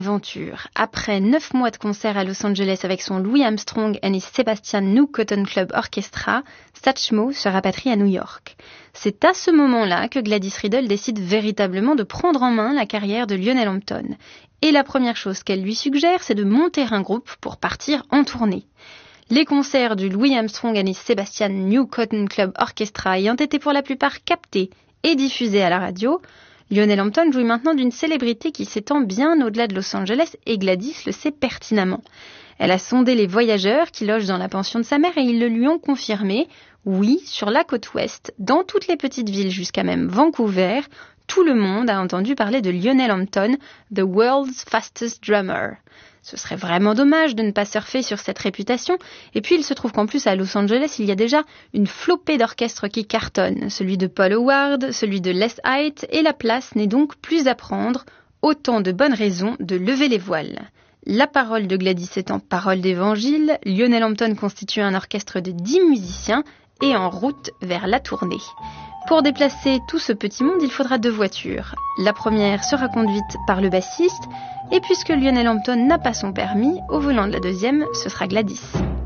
Aventure. Après 9 mois de concert à Los Angeles avec son Louis Armstrong and his Sebastian New Cotton Club Orchestra, Satchmo se rapatrie à New York. C'est à ce moment-là que Gladys Riddle décide véritablement de prendre en main la carrière de Lionel Hampton. Et la première chose qu'elle lui suggère, c'est de monter un groupe pour partir en tournée. Les concerts du Louis Armstrong and his Sebastian New Cotton Club Orchestra ayant été pour la plupart captés et diffusés à la radio, Lionel Hampton jouit maintenant d'une célébrité qui s'étend bien au-delà de Los Angeles et Gladys le sait pertinemment. Elle a sondé les voyageurs qui logent dans la pension de sa mère et ils le lui ont confirmé. Oui, sur la côte ouest, dans toutes les petites villes jusqu'à même Vancouver, tout le monde a entendu parler de Lionel Hampton, the world's fastest drummer. Ce serait vraiment dommage de ne pas surfer sur cette réputation. Et puis il se trouve qu'en plus à Los Angeles, il y a déjà une flopée d'orchestres qui cartonnent. Celui de Paul Howard, celui de Les Height, et la place n'est donc plus à prendre. Autant de bonnes raisons de lever les voiles. La parole de Gladys étant parole d'évangile, Lionel Hampton constitue un orchestre de 10 musiciens et en route vers la tournée. Pour déplacer tout ce petit monde, il faudra 2 voitures. La première sera conduite par le bassiste, et puisque Lionel Hampton n'a pas son permis, au volant de la deuxième, ce sera Gladys.